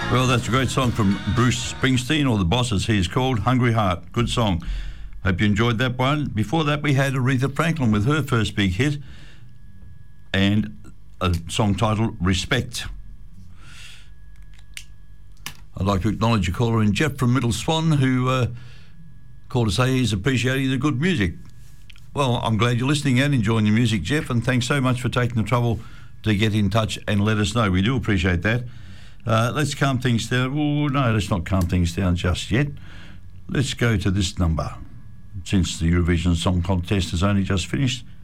Well, that's a great song from Bruce Springsteen, or The Boss as he is called, Hungry Heart. Good song. Hope you enjoyed that one. Before that, we had Aretha Franklin with her first big hit and a song titled Respect. I'd like to acknowledge a caller in Jeff from Middle Swan who called to say he's appreciating the good music. Well, I'm glad you're listening and enjoying the music, Jeff, and thanks so much for taking the trouble to get in touch and let us know. We do appreciate that. Let's calm things down. Oh, no, let's not calm things down just yet. Let's go to this number. Since the Eurovision Song Contest has only just finished,